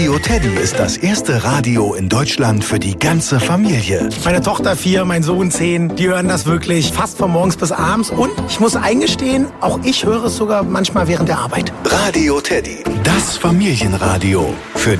Radio Teddy ist das erste Radio in Deutschland für die ganze Familie. Meine Tochter 4, mein Sohn 10, die hören das wirklich fast von morgens bis abends. Und ich muss eingestehen, auch ich höre es sogar manchmal während der Arbeit. Radio Teddy, das Familienradio für die